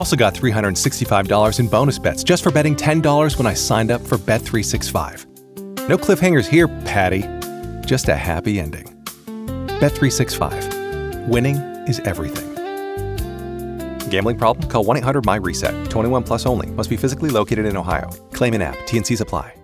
Also got $365 in bonus bets just for betting $10 when I signed up for Bet365. No cliffhangers here, Patty. Just a happy ending. Bet365. Winning is everything. Gambling problem? Call 1-800-MY-RESET. 21 plus only. Must be physically located in Ohio. Claim in app. T&Cs apply.